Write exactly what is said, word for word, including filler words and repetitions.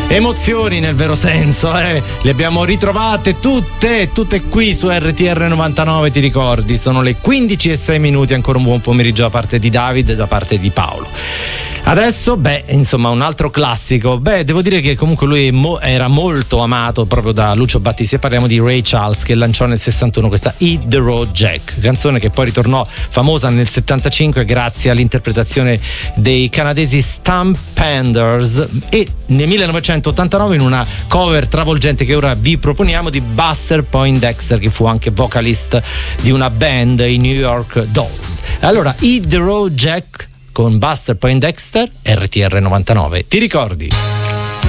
Emozioni nel vero senso, eh. Le abbiamo ritrovate tutte, tutte qui su R T R novantanove, ti ricordi? Sono le quindici e sei minuti, ancora un buon pomeriggio da parte di Davide e da parte di Paolo. Adesso, beh, insomma, un altro classico. Beh, devo dire che comunque lui mo- era molto amato proprio da Lucio Battisti, e parliamo di Ray Charles, che lanciò nel sessantuno questa Hit the Road Jack, canzone che poi ritornò famosa nel settantacinque grazie all'interpretazione dei canadesi Stampenders, e nel millenovecentottantanove in una cover travolgente che ora vi proponiamo di Buster Poindexter, che fu anche vocalist di una band, i New York Dolls. Allora, Hit the Road Jack con Buster Poindexter, R T R novantanove, ti ricordi?